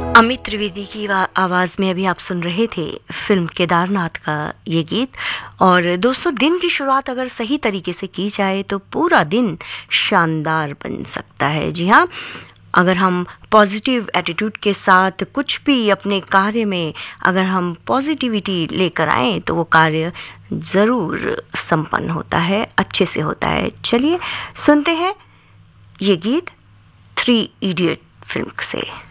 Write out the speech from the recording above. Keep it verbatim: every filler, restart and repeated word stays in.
अमित त्रिवेदी की वा- आवाज में अभी आप सुन रहे थे फिल्म केदारनाथ का ये गीत। और दोस्तों, दिन की शुरुआत अगर सही तरीके से की जाए तो पूरा दिन शानदार बन सकता है। जी हाँ, अगर हम पॉजिटिव एटीट्यूड के साथ कुछ भी अपने कार्य में अगर हम पॉजिटिविटी लेकर आए तो वो कार्य ज़रूर संपन्न होता है, अच्छे से होता है। चलिए सुनते हैं ये गीत थ्री इडियट फिल्म से।